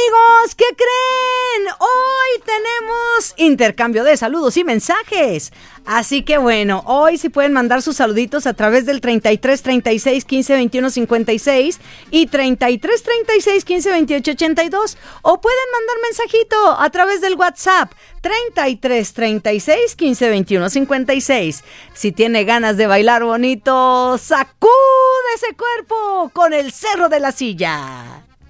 Amigos, ¿qué creen? Hoy tenemos intercambio de saludos y mensajes. Así que bueno, hoy sí pueden mandar sus saluditos a través del 33 36 15 21 56 y 33 36 15 28 82, o pueden mandar mensajito a través del WhatsApp 33 36 15 21 56. Si tiene ganas de bailar bonito, sacude ese cuerpo con el Cerro de la Silla.